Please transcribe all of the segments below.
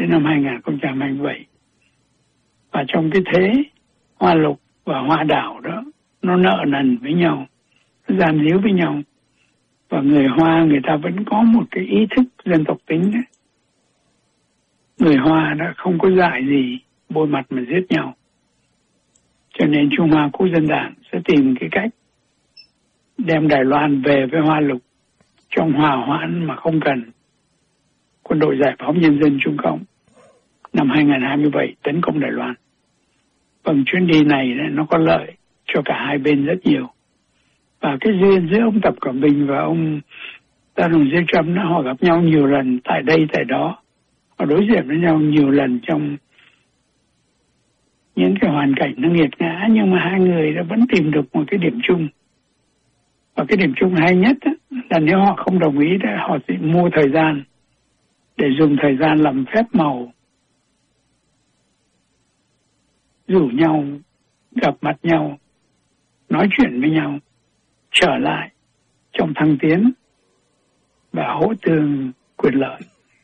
năm 2027. Và trong cái thế hoa lục và hoa đảo đó, nó nợ nần với nhau, nó giam díu với nhau. Và người Hoa người ta vẫn có một cái ý thức dân tộc tính đấy. Người Hoa đã không có dại gì bôi mặt mà giết nhau. Cho nên Trung Hoa Quốc dân Đảng sẽ tìm cái cách đem Đài Loan về với Hoa lục trong hòa hoãn mà không cần Quân đội Giải phóng Nhân dân Trung Cộng năm 2027 tấn công Đài Loan. Bằng chuyến đi này nó có lợi cho cả hai bên rất nhiều. Và cái duyên giữa ông Tập Cận Bình và ông Donald J. Trump họ gặp nhau nhiều lần tại đây tại đó. Họ đối diện với nhau nhiều lần trong những cái hoàn cảnh nó nghiệt ngã, nhưng mà hai người đã vẫn tìm được một cái điểm chung. Và cái điểm chung hay nhất là nếu họ không đồng ý thì họ sẽ mua thời gian để dùng thời gian làm phép màu, rủ nhau, gặp mặt nhau, nói chuyện với nhau, trở lại trong thăng tiến và hỗ tương quyền lợi.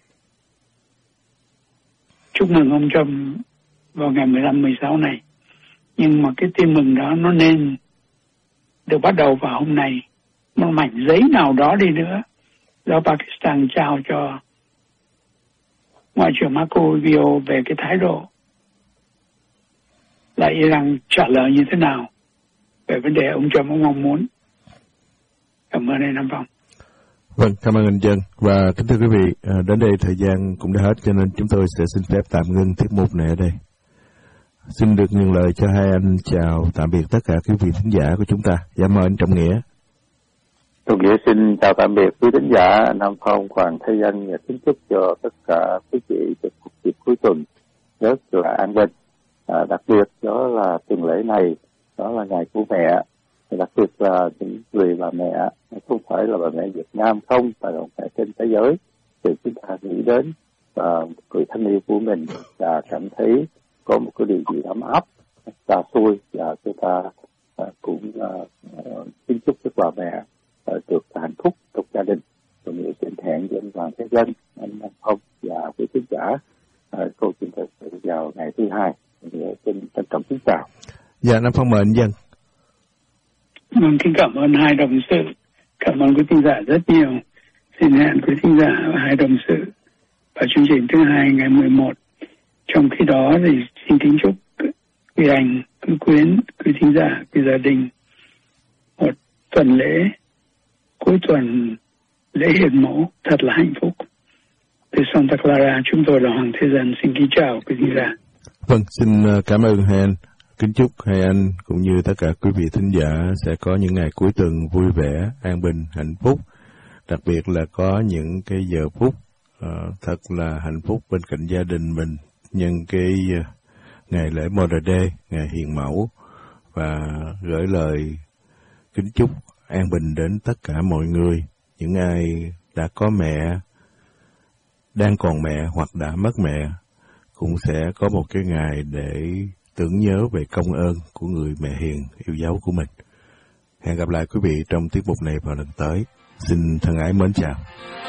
Chúc mừng ông Trump vào ngày 15-16 này. Nhưng mà cái tin mừng đó nó nên được bắt đầu vào hôm nay. Một mảnh giấy nào đó đi nữa do Pakistan trao cho Ngoại trưởng Marco Rubio về cái thái độ là Iran trả lời như thế nào về vấn đề ông Trump mong muốn. Cảm ơn anh Nam Phong. Vâng, cảm ơn anh Dân. Và kính thưa quý vị, đến đây thời gian cũng đã hết, cho nên chúng tôi sẽ xin phép tạm ngưng tiết mục này ở đây. Xin được nhận lời cho hai anh chào tạm biệt tất cả quý vị thính giả của chúng ta. Dạ mời anh Trọng Nghĩa. Trọng Nghĩa xin chào tạm biệt quý thính giả Nam Phong, Hoàng Thế Dân, và kính chúc cho tất cả quý vị trong cuộc dịp cuối tuần rất là an bình. Đặc biệt đó là tuần lễ này, đó là ngày của mẹ. Đặc biệt là những người bà mẹ, không phải là bà mẹ Việt Nam không, mà là mẹ trên thế giới, thì chúng ta nghĩ đến người thân yêu của mình và cảm thấy có một cái điều gì ấm áp, xa xôi, và chúng ta cũng kính chúc các bà mẹ được hạnh phúc trong gia đình. Rồi nghĩa xin hẹn với anh Hoàng Thế Dân, anh Nam Phong và quý khán giả câu chuyện thời sự vào ngày thứ hai. Xin trân trọng kính chào. Dạ, Nam Phong mời anh Dân. Vâng, kính cảm ơn hai đồng sự, cảm ơn quý thính giả rất nhiều. Xin hẹn quý thính giả và hai đồng sự vào chương trình thứ hai ngày 11. Trong khi đó thì xin kính chúc quý anh, quý quyến, quý thính giả, quý gia đình một tuần lễ cuối tuần lễ hiền mẫu thật là hạnh phúc. Từ Santa Clara, chúng tôi là Hoàng Thế Dân xin kính chào quý thính giả. Vâng, xin cảm ơn hai anh. Kính chúc hai anh cũng như tất cả quý vị thính giả sẽ có những ngày cuối tuần vui vẻ, an bình, hạnh phúc. Đặc biệt là có những cái giờ phút thật là hạnh phúc bên cạnh gia đình mình nhân cái ngày lễ Mother Day, ngày hiền mẫu, và gửi lời kính chúc an bình đến tất cả mọi người, những ai đã có mẹ, đang còn mẹ hoặc đã mất mẹ, cũng sẽ có một cái ngày để tưởng nhớ về công ơn của người mẹ hiền yêu dấu của mình. Hẹn gặp lại quý vị trong tiết mục này vào lần tới. Xin thân ái mến chào.